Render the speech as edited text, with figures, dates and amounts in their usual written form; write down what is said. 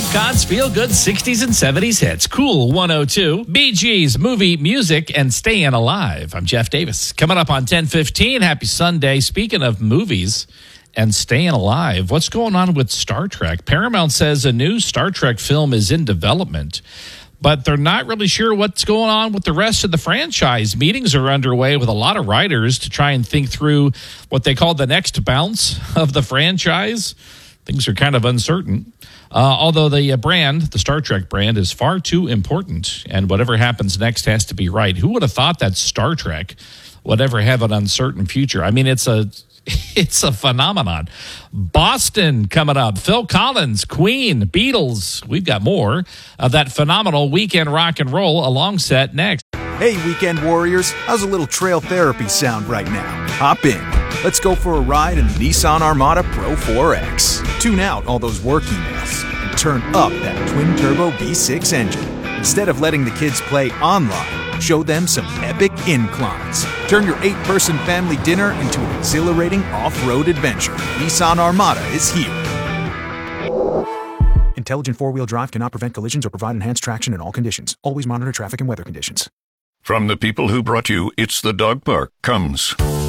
Epcot's feel-good 60s and 70s hits. Cool 102, Bee Gees, movie, music, and Staying Alive. I'm Jeff Davis. Coming up on 10:15, happy Sunday. Speaking of movies and staying alive, what's going on with Star Trek? Paramount says a new Star Trek film is in development, but they're not really sure what's going on with the rest of the franchise. Meetings are underway with a lot of writers to try and think through what they call the next bounce of the franchise. Things are kind of uncertain. Although the brand, the Star Trek brand, is far too important, and whatever happens next has to be right. Who would have thought that Star Trek would ever have an uncertain future? I mean, it's a phenomenon. Boston coming up. Phil Collins, Queen, Beatles. We've got more of that phenomenal weekend rock and roll along set next. Hey, weekend warriors. How's a little trail therapy sound right now? Hop in. Let's go for a ride in the Nissan Armada Pro 4X. Tune out all those work emails and turn up that twin-turbo V6 engine. Instead of letting the kids play online, show them some epic inclines. Turn your 8-person family dinner into an exhilarating off-road adventure. Nissan Armada is here. Intelligent four-wheel drive cannot prevent collisions or provide enhanced traction in all conditions. Always monitor traffic and weather conditions. From the people who brought you It's the Dog Park comes